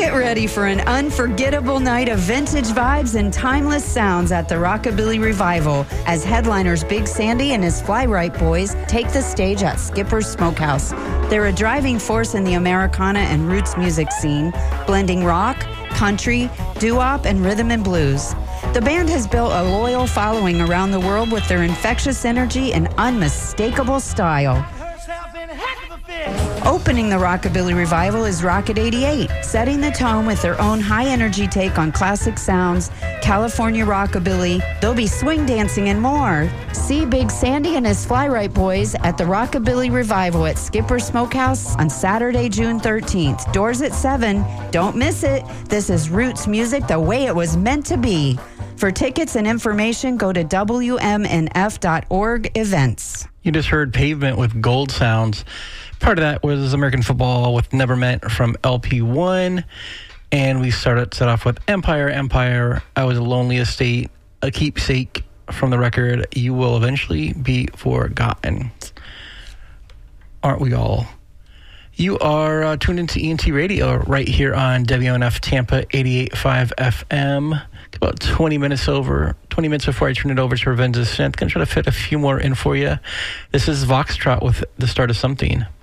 Get ready for an unforgettable night of vintage vibes and timeless sounds at the Rockabilly Revival as headliners Big Sandy and his Fly Right Boys take the stage at Skipper's Smokehouse. They're a driving force in the Americana and roots music scene, blending rock, country, doo-wop, and rhythm and blues. The band has built a loyal following around the world with their infectious energy and unmistakable style. Opening the Rockabilly Revival is Rocket 88, setting the tone with their own high-energy take on classic sounds, California rockabilly. They'll be swing dancing and more. See Big Sandy and his Fly Right Boys at the Rockabilly Revival at Skipper's Smokehouse on Saturday, June 13th. Doors at 7. Don't miss it. This is roots music the way it was meant to be. For tickets and information, go to WMNF.org events. You just heard Pavement with Gold Sounds. Part of that was American Football with Never Meant from LP1. And we set off with Empire. I Was a Lonely Estate, a keepsake from the record You Will Eventually Be Forgotten. Aren't we all? You are tuned into ENT Radio right here on WNF Tampa 88.5 FM. About 20 minutes before I turn it over to Ravenza Synth. Going to try to fit a few more in for you. This is Voxtrot with The Start of Something.